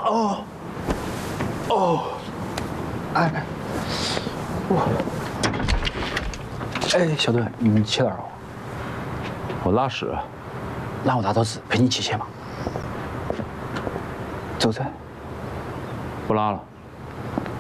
哦，哦，哎，哇，哎，小队，你去哪儿了？ 我拉屎。 那我拿刀子陪你一起去嘛。走噻。 不拉了。